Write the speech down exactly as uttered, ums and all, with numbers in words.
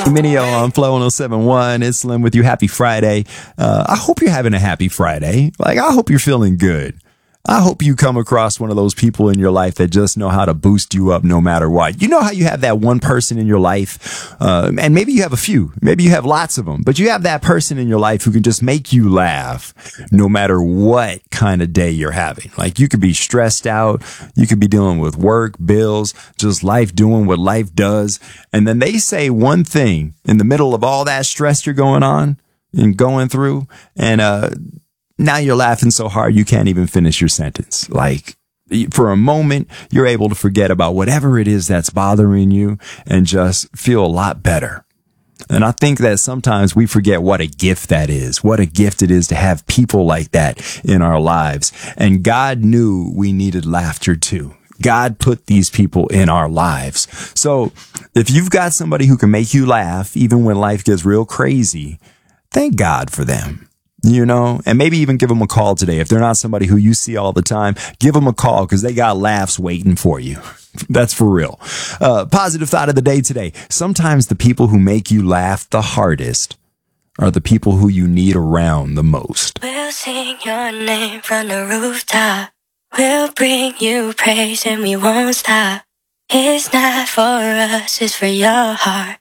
Minio on Flow one oh seven point one. It's Slim with you. Happy Friday. Uh, I hope you're having a happy Friday. Like, I hope you're feeling good. I hope you come across one of those people in your life that just know how to boost you up no matter what. You know how you have that one person in your life, uh, and maybe you have a few, maybe you have lots of them, but you have that person in your life who can just make you laugh no matter what kind of day you're having. Like, you could be stressed out, you could be dealing with work, bills, just life doing what life does. And then they say one thing in the middle of all that stress you're going on and going through, and, uh, now you're laughing so hard you can't even finish your sentence. Like, for a moment, you're able to forget about whatever it is that's bothering you and just feel a lot better. And I think that sometimes we forget what a gift that is, what a gift it is to have people like that in our lives. And God knew we needed laughter too. God put these people in our lives. So if you've got somebody who can make you laugh, even when life gets real crazy, thank God for them. You know, and maybe even give them a call today. If they're not somebody who you see all the time, give them a call because they got laughs waiting for you. That's for real. Uh, positive thought of the day today. Sometimes the people who make you laugh the hardest are the people who you need around the most. We'll sing your name from the rooftop. We'll bring you praise and we won't stop. It's not for us, it's for your heart.